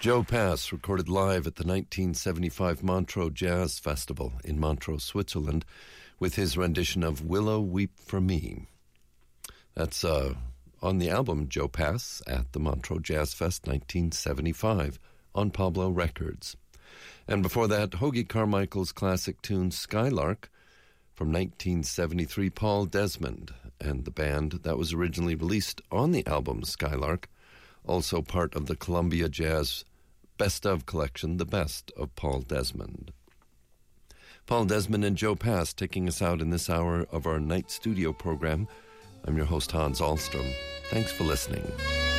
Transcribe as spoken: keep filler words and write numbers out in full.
Joe Pass recorded live at the nineteen seventy-five Montreux Jazz Festival in Montreux, Switzerland, with his rendition of Willow Weep for Me. That's uh, on the album Joe Pass at the Montreux Jazz Fest nineteen seventy-five on Pablo Records. And before that, Hoagy Carmichael's classic tune Skylark from nineteen seventy-three, Paul Desmond and the band. That was originally released on the album Skylark, also part of the Columbia Jazz Best Of collection, The Best of Paul Desmond. Paul Desmond and Joe Pass taking us out in this hour of our night studio program. I'm your host, Hans Ahlstrom. Thanks for listening.